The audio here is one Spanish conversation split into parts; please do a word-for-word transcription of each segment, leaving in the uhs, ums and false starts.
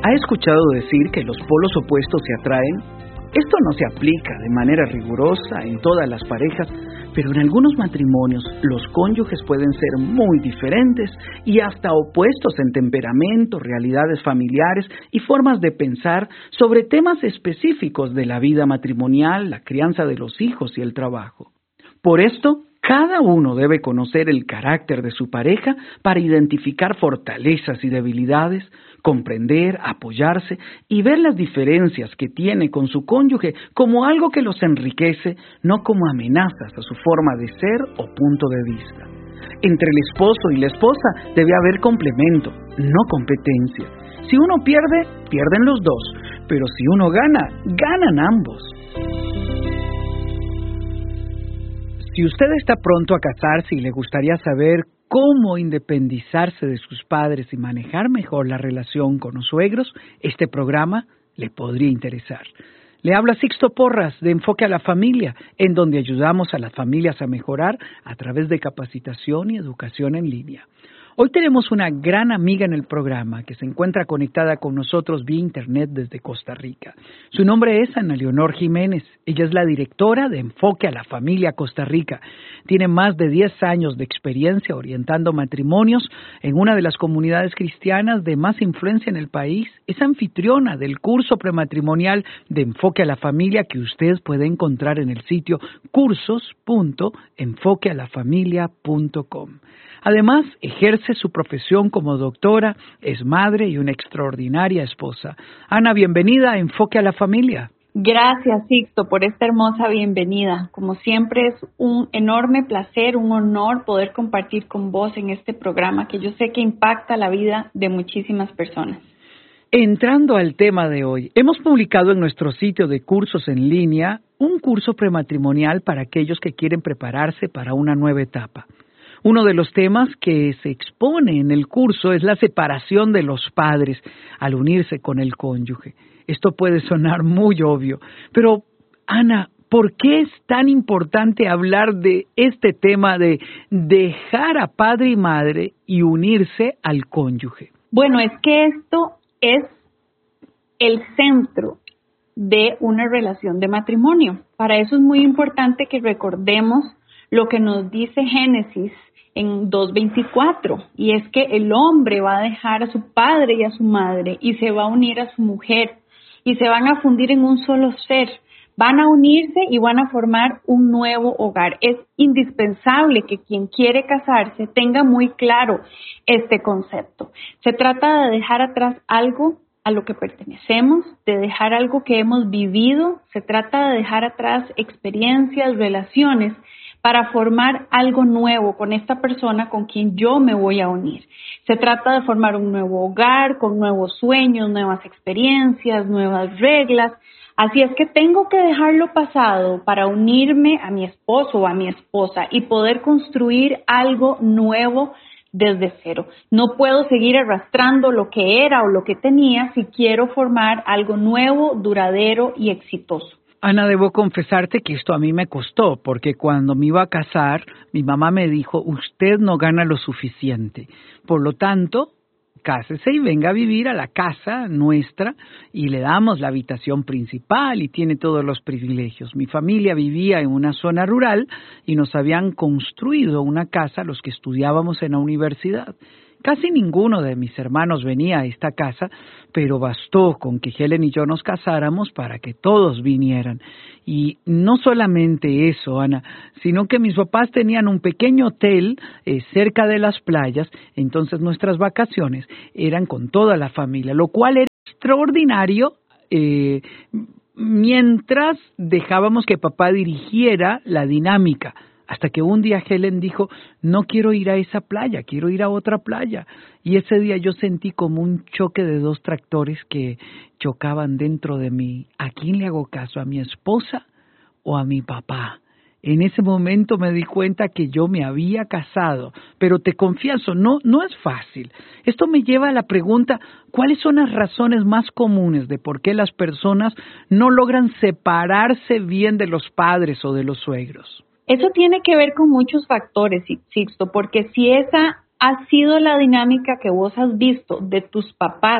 ¿Ha escuchado decir que los polos opuestos se atraen? Esto no se aplica de manera rigurosa en todas las parejas, pero en algunos matrimonios los cónyuges pueden ser muy diferentes y hasta opuestos en temperamento, realidades familiares y formas de pensar sobre temas específicos de la vida matrimonial, la crianza de los hijos y el trabajo. Por esto, cada uno debe conocer el carácter de su pareja para identificar fortalezas y debilidades, comprender, apoyarse y ver las diferencias que tiene con su cónyuge como algo que los enriquece, no como amenazas a su forma de ser o punto de vista. Entre el esposo y la esposa debe haber complemento, no competencia. Si uno pierde, pierden los dos, pero si uno gana, ganan ambos. Si usted está pronto a casarse y le gustaría saber cómo independizarse de sus padres y manejar mejor la relación con los suegros, este programa le podría interesar. Le habla Sixto Porras de Enfoque a la Familia, en donde ayudamos a las familias a mejorar a través de capacitación y educación en línea. Hoy tenemos una gran amiga en el programa que se encuentra conectada con nosotros vía internet desde Costa Rica. Su nombre es Ana Leonor Jiménez. Ella es la directora de Enfoque a la Familia Costa Rica. Tiene más de diez años de experiencia orientando matrimonios en una de las comunidades cristianas de más influencia en el país. Es anfitriona del curso prematrimonial de Enfoque a la Familia que usted puede encontrar en el sitio cursos punto enfoque a la familia punto com. Además, ejerce su profesión como doctora, es madre y una extraordinaria esposa. Ana, bienvenida a Enfoque a la Familia. Gracias, Sixto, por esta hermosa bienvenida. Como siempre, es un enorme placer, un honor poder compartir con vos en este programa que yo sé que impacta la vida de muchísimas personas. Entrando al tema de hoy, hemos publicado en nuestro sitio de cursos en línea un curso prematrimonial para aquellos que quieren prepararse para una nueva etapa. Uno de los temas que se expone en el curso es la separación de los padres al unirse con el cónyuge. Esto puede sonar muy obvio, pero Ana, ¿por qué es tan importante hablar de este tema de dejar a padre y madre y unirse al cónyuge? Bueno, es que esto es el centro de una relación de matrimonio. Para eso es muy importante que recordemos lo que nos dice Génesis en dos veinticuatro, y es que el hombre va a dejar a su padre y a su madre y se va a unir a su mujer y se van a fundir en un solo ser. Van a unirse y van a formar un nuevo hogar. Es indispensable que quien quiere casarse tenga muy claro este concepto. Se trata de dejar atrás algo a lo que pertenecemos, de dejar algo que hemos vivido. Se trata de dejar atrás experiencias, relaciones, para formar algo nuevo con esta persona con quien yo me voy a unir. Se trata de formar un nuevo hogar, con nuevos sueños, nuevas experiencias, nuevas reglas. Así es que tengo que dejar lo pasado para unirme a mi esposo o a mi esposa y poder construir algo nuevo desde cero. No puedo seguir arrastrando lo que era o lo que tenía si quiero formar algo nuevo, duradero y exitoso. Ana, debo confesarte que esto a mí me costó, porque cuando me iba a casar, mi mamá me dijo, usted no gana lo suficiente. Por lo tanto, cásese y venga a vivir a la casa nuestra y le damos la habitación principal y tiene todos los privilegios. Mi familia vivía en una zona rural y nos habían construido una casa los que estudiábamos en la universidad. Casi ninguno de mis hermanos venía a esta casa, pero bastó con que Helen y yo nos casáramos para que todos vinieran. Y no solamente eso, Ana, sino que mis papás tenían un pequeño hotel eh, cerca de las playas, entonces nuestras vacaciones eran con toda la familia, lo cual era extraordinario, eh, mientras dejábamos que papá dirigiera la dinámica. Hasta que un día Helen dijo, no quiero ir a esa playa, quiero ir a otra playa. Y ese día yo sentí como un choque de dos tractores que chocaban dentro de mí. ¿A quién le hago caso? ¿A mi esposa o a mi papá? En ese momento me di cuenta que yo me había casado, pero te confieso, no, no es fácil. Esto me lleva a la pregunta, ¿cuáles son las razones más comunes de por qué las personas no logran separarse bien de los padres o de los suegros? Eso tiene que ver con muchos factores, Sixto, porque si esa ha sido la dinámica que vos has visto de tus papás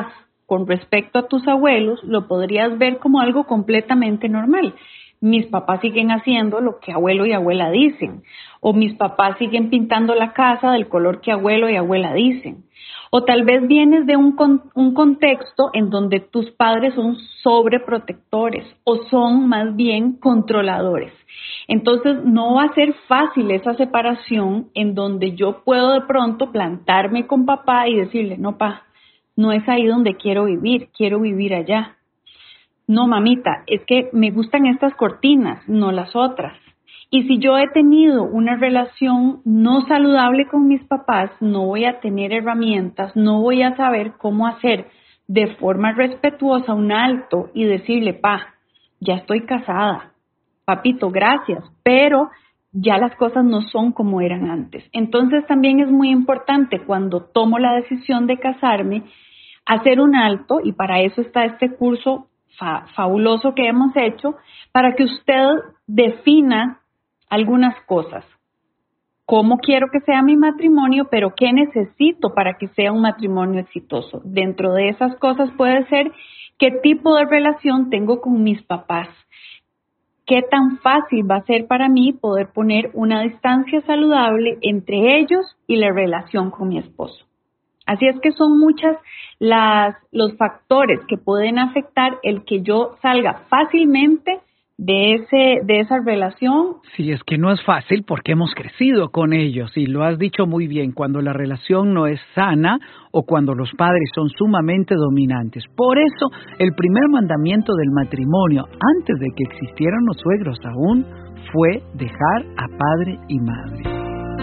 con respecto a tus abuelos, lo podrías ver como algo completamente normal. Mis papás siguen haciendo lo que abuelo y abuela dicen, o mis papás siguen pintando la casa del color que abuelo y abuela dicen. O tal vez vienes de un, con, un contexto en donde tus padres son sobreprotectores o son más bien controladores. Entonces no va a ser fácil esa separación en donde yo puedo de pronto plantarme con papá y decirle, no pa, no es ahí donde quiero vivir, quiero vivir allá. No mamita, es que me gustan estas cortinas, no las otras. Y si yo he tenido una relación no saludable con mis papás, no voy a tener herramientas, no voy a saber cómo hacer de forma respetuosa un alto y decirle, pa, ya estoy casada, papito, gracias, pero ya las cosas no son como eran antes. Entonces también es muy importante cuando tomo la decisión de casarme, hacer un alto, y para eso está este curso fa- fabuloso que hemos hecho, para que usted defina algunas cosas. ¿Cómo quiero que sea mi matrimonio? Pero ¿qué necesito para que sea un matrimonio exitoso? Dentro de esas cosas puede ser qué tipo de relación tengo con mis papás. ¿Qué tan fácil va a ser para mí poder poner una distancia saludable entre ellos y la relación con mi esposo? Así es que son muchas las, los factores que pueden afectar el que yo salga fácilmente de ese de esa relación. Sí, es que no es fácil porque hemos crecido con ellos y lo has dicho muy bien, cuando la relación no es sana o cuando los padres son sumamente dominantes. Por eso, el primer mandamiento del matrimonio, antes de que existieran los suegros aún, fue dejar a padre y madre.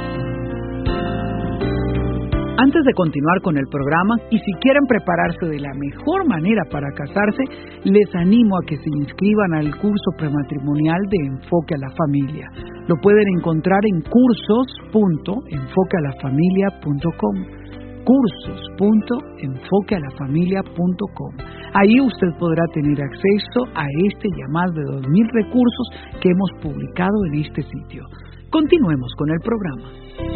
Antes de continuar con el programa, y si quieren prepararse de la mejor manera para casarse, les animo a que se inscriban al curso prematrimonial de Enfoque a la Familia. Lo pueden encontrar en cursos punto enfoque a la familia punto com. cursos punto enfoque a la familia punto com. Ahí usted podrá tener acceso a este y a más de dos mil recursos que hemos publicado en este sitio. Continuemos con el programa.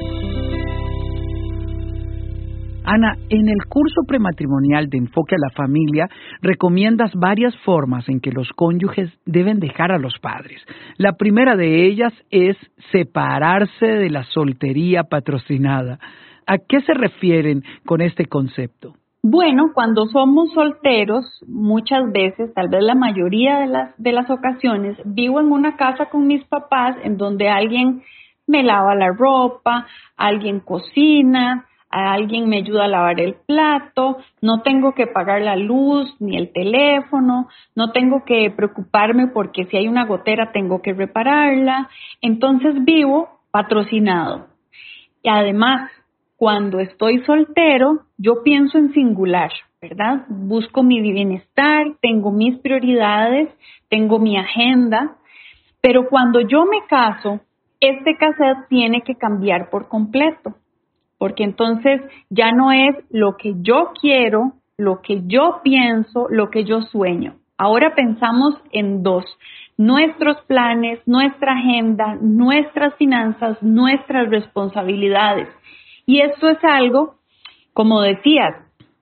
Ana, en el curso prematrimonial de Enfoque a la Familia recomiendas varias formas en que los cónyuges deben dejar a los padres. La primera de ellas es separarse de la soltería patrocinada. ¿A qué se refieren con este concepto? Bueno, cuando somos solteros, muchas veces, tal vez la mayoría de las, de las ocasiones, vivo en una casa con mis papás en donde alguien me lava la ropa, alguien cocina, alguien me ayuda a lavar el plato, no tengo que pagar la luz ni el teléfono, no tengo que preocuparme porque si hay una gotera tengo que repararla. Entonces vivo patrocinado. Y además, cuando estoy soltero, yo pienso en singular, ¿verdad? Busco mi bienestar, tengo mis prioridades, tengo mi agenda, pero cuando yo me caso, este cassette tiene que cambiar por completo. Porque entonces ya no es lo que yo quiero, lo que yo pienso, lo que yo sueño. Ahora pensamos en dos, nuestros planes, nuestra agenda, nuestras finanzas, nuestras responsabilidades. Y esto es algo, como decías,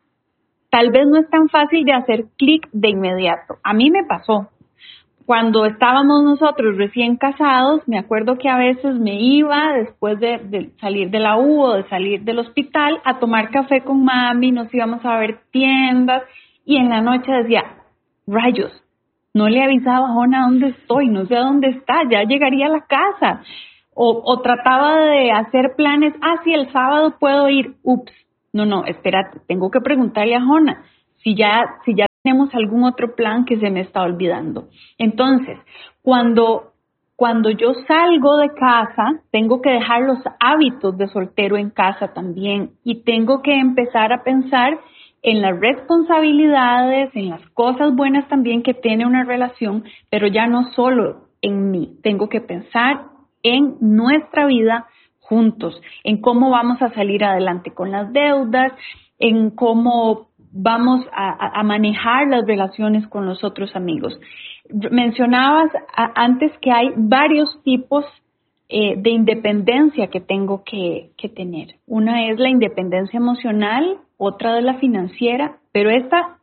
tal vez no es tan fácil de hacer clic de inmediato. A mí me pasó. Cuando estábamos nosotros recién casados, me acuerdo que a veces me iba después de, de salir de la U o de salir del hospital a tomar café con mami, nos íbamos a ver tiendas y en la noche decía, rayos, no le avisaba a Jona dónde estoy, no sé a dónde está, ya llegaría a la casa. O, o trataba de hacer planes, ah, sí, el sábado puedo ir, ups, no, no, espérate, tengo que preguntarle a Jona si ya, si ya tenemos algún otro plan que se me está olvidando. Entonces, cuando, cuando yo salgo de casa, tengo que dejar los hábitos de soltero en casa también y tengo que empezar a pensar en las responsabilidades, en las cosas buenas también que tiene una relación, pero ya no solo en mí, tengo que pensar en nuestra vida juntos, en cómo vamos a salir adelante con las deudas, en cómo vamos a, a manejar las relaciones con los otros amigos. Mencionabas a, antes que hay varios tipos eh, de independencia que tengo que, que tener. Una es la independencia emocional, otra es la financiera, pero esta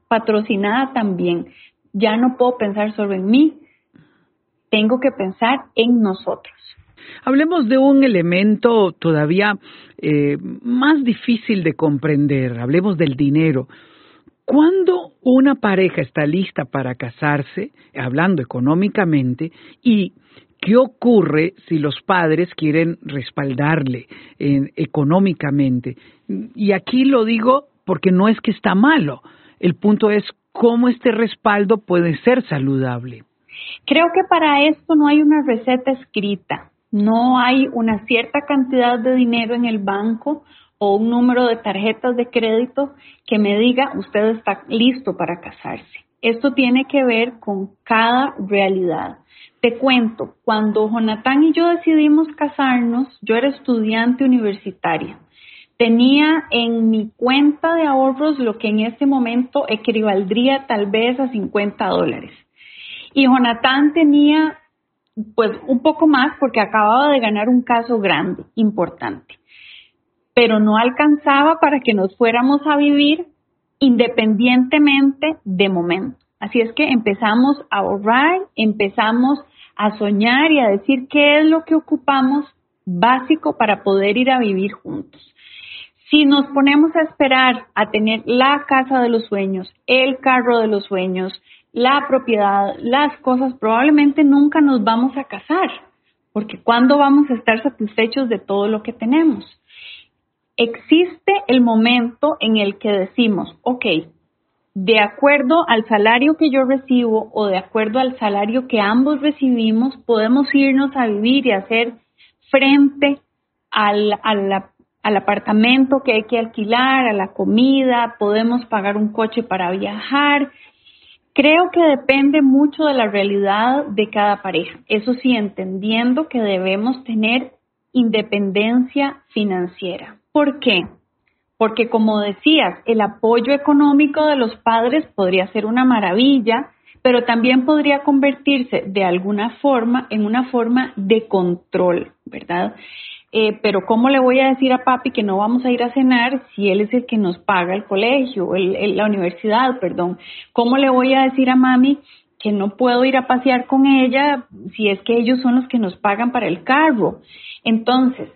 patrocinada también. Ya no puedo pensar solo en mí, tengo que pensar en nosotros. Hablemos de un elemento todavía eh, más difícil de comprender. Hablemos del dinero. ¿Cuándo una pareja está lista para casarse, hablando económicamente, y qué ocurre si los padres quieren respaldarle eh, económicamente? Y aquí lo digo porque no es que está malo. El punto es cómo este respaldo puede ser saludable. Creo que para esto no hay una receta escrita. No hay una cierta cantidad de dinero en el banco o un número de tarjetas de crédito que me diga usted está listo para casarse. Esto tiene que ver con cada realidad. Te cuento, cuando Jonathan y yo decidimos casarnos, yo era estudiante universitaria. Tenía en mi cuenta de ahorros lo que en este momento equivaldría tal vez a cincuenta dólares. Y Jonathan tenía pues un poco más porque acababa de ganar un caso grande, importante. Pero no alcanzaba para que nos fuéramos a vivir independientemente de momento. Así es que empezamos a ahorrar, empezamos a soñar y a decir qué es lo que ocupamos básico para poder ir a vivir juntos. Si nos ponemos a esperar a tener la casa de los sueños, el carro de los sueños, la propiedad, las cosas, probablemente nunca nos vamos a casar, porque ¿cuándo vamos a estar satisfechos de todo lo que tenemos? Existe el momento en el que decimos, ok, de acuerdo al salario que yo recibo o de acuerdo al salario que ambos recibimos, podemos irnos a vivir y hacer frente al, al, al apartamento que hay que alquilar, a la comida, podemos pagar un coche para viajar. Creo que depende mucho de la realidad de cada pareja. Eso sí, entendiendo que debemos tener independencia financiera. ¿Por qué? Porque, como decías, el apoyo económico de los padres podría ser una maravilla, pero también podría convertirse de alguna forma en una forma de control, ¿verdad? Eh, pero ¿cómo le voy a decir a papi que no vamos a ir a cenar si él es el que nos paga el colegio, el, el, la universidad, perdón? ¿Cómo le voy a decir a mami que no puedo ir a pasear con ella si es que ellos son los que nos pagan para el carro? Entonces,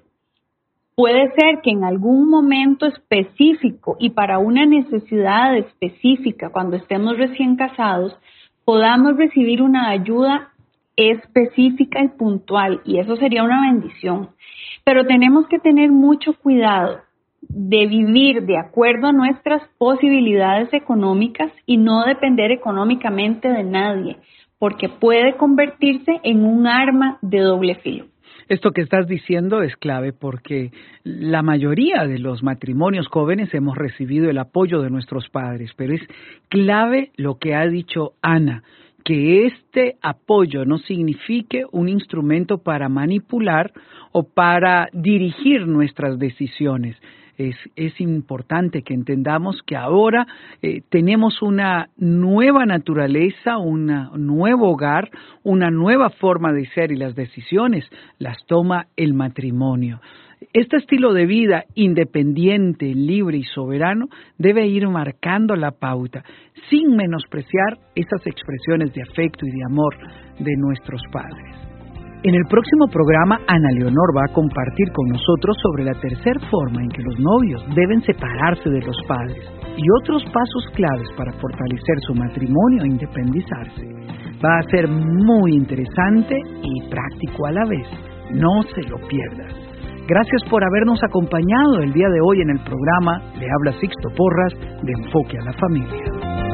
puede ser que en algún momento específico y para una necesidad específica, cuando estemos recién casados, podamos recibir una ayuda específica y puntual, y eso sería una bendición. Pero tenemos que tener mucho cuidado de vivir de acuerdo a nuestras posibilidades económicas y no depender económicamente de nadie, porque puede convertirse en un arma de doble filo. Esto que estás diciendo es clave porque la mayoría de los matrimonios jóvenes hemos recibido el apoyo de nuestros padres, pero es clave lo que ha dicho Ana, que este apoyo no signifique un instrumento para manipular o para dirigir nuestras decisiones. Es, es importante que entendamos que ahora eh, tenemos una nueva naturaleza, un nuevo hogar, una nueva forma de ser y las decisiones las toma el matrimonio. Este estilo de vida independiente, libre y soberano debe ir marcando la pauta, sin menospreciar esas expresiones de afecto y de amor de nuestros padres. En el próximo programa, Ana Leonor va a compartir con nosotros sobre la tercera forma en que los novios deben separarse de los padres y otros pasos claves para fortalecer su matrimonio e independizarse. Va a ser muy interesante y práctico a la vez. No se lo pierdas. Gracias por habernos acompañado el día de hoy en el programa. Le habla Sixto Porras de Enfoque a la Familia.